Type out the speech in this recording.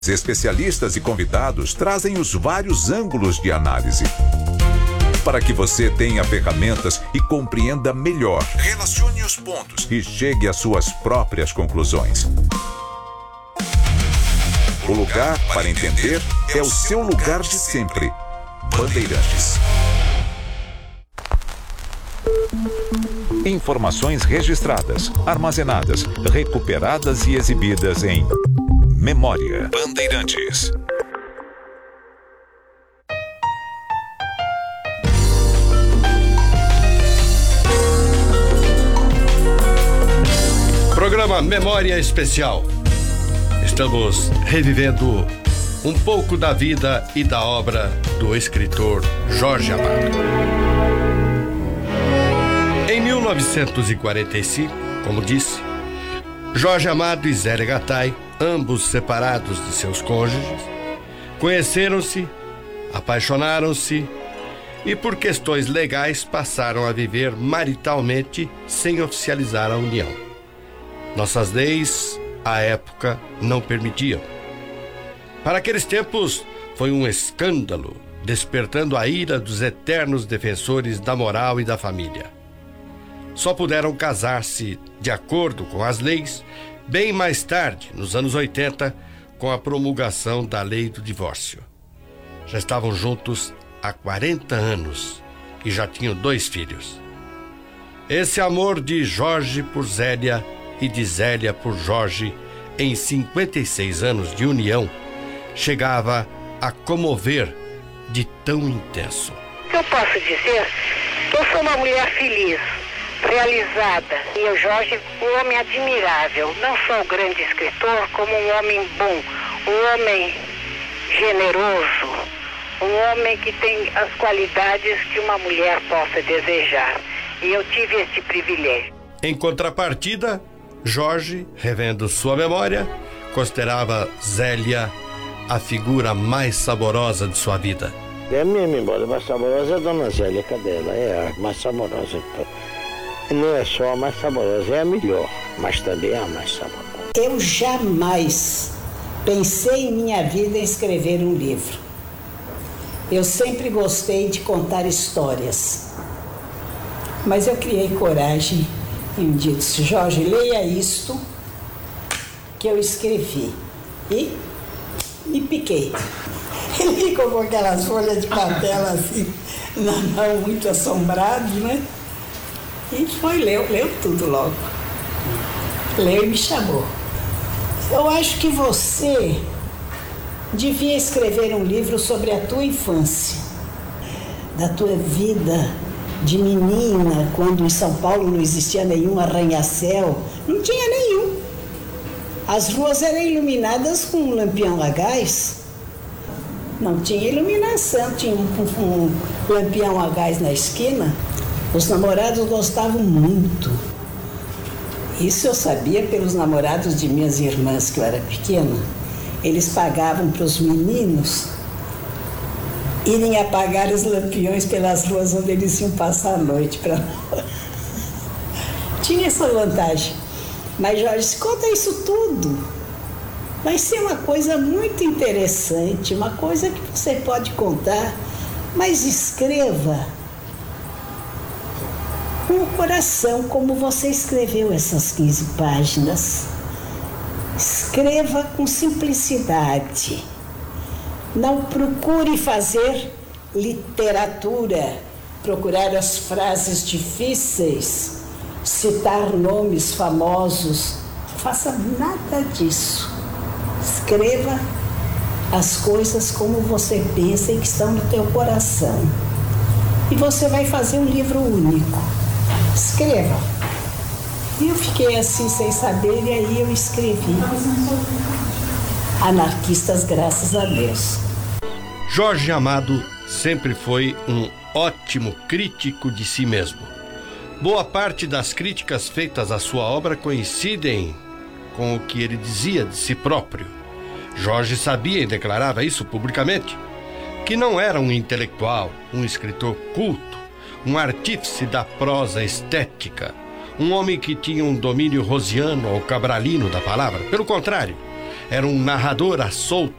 Especialistas e convidados trazem os vários ângulos de análise para que você tenha ferramentas e compreenda melhor, relacione os pontos e chegue às suas próprias conclusões. O lugar para entender é o seu lugar de sempre. Bandeirantes. Informações registradas, armazenadas, recuperadas e exibidas em Memória Bandeirantes. Programa Memória Especial. Estamos revivendo um pouco da vida e da obra do escritor Jorge Amado. Em 1945, como disse, Jorge Amado e Zélia Gattai, ambos separados de seus cônjuges, conheceram-se, apaixonaram-se e, por questões legais, passaram a viver maritalmente sem oficializar a união. Nossas leis, à época, não permitiam. Para aqueles tempos, foi um escândalo, despertando a ira dos eternos defensores da moral e da família. Só puderam casar-se de acordo com as leis bem mais tarde, nos anos 80, com a promulgação da lei do divórcio. Já estavam juntos há 40 anos e já tinham 2 filhos. Esse amor de Jorge por Zélia e de Zélia por Jorge, em 56 anos de união, chegava a comover de tão intenso. Eu posso dizer que eu sou uma mulher feliz, realizada. E o Jorge, um homem admirável. Não só um grande escritor, como um homem bom, um homem generoso, um homem que tem as qualidades que uma mulher possa desejar. E eu tive esse privilégio. Em contrapartida, Jorge, revendo sua memória, considerava Zélia a figura mais saborosa de sua vida. É mesmo, embora mais saborosa é a Dona Zélia, cadê ela? É a mais saborosa. Não é só a mais saborosa, é a melhor, mas também é a mais saborosa. Eu jamais pensei em minha vida em escrever um livro. Eu sempre gostei de contar histórias. Mas eu criei coragem e um dia disse: Jorge, leia isto que eu escrevi. E me piquei. Ele ficou com aquelas folhas de papel assim, na mão, muito assombrado, né? E foi, leu tudo logo. Leu e me chamou. Eu acho que você devia escrever um livro sobre a tua infância, da tua vida de menina, quando em São Paulo não existia nenhum arranha-céu, não tinha nenhum. As ruas eram iluminadas com um lampião a gás. Não tinha iluminação, tinha um lampião a gás na esquina. Os namorados gostavam muito. Isso eu sabia pelos namorados de minhas irmãs, que eu era pequena. Eles pagavam para os meninos irem apagar os lampiões pelas ruas onde eles iam passar a noite. Tinha essa vantagem. Mas Jorge, conta isso tudo. Vai ser uma coisa muito interessante, uma coisa que você pode contar, mas escreva com o coração, como você escreveu essas 15 páginas. Escreva com simplicidade. Não procure fazer literatura, procurar as frases difíceis, citar nomes famosos. Não faça nada disso. Escreva as coisas como você pensa e que estão no teu coração. E você vai fazer um livro único. Escreva. E eu fiquei assim sem saber, e aí eu escrevi Anarquistas, graças a Deus. Jorge Amado sempre foi um ótimo crítico de si mesmo. Boa parte das críticas feitas à sua obra coincidem com o que ele dizia de si próprio. Jorge sabia e declarava isso publicamente, que não era um intelectual, um escritor culto, um artífice da prosa estética, um homem que tinha um domínio rosiano ou cabralino da palavra. Pelo contrário, era um narrador à solta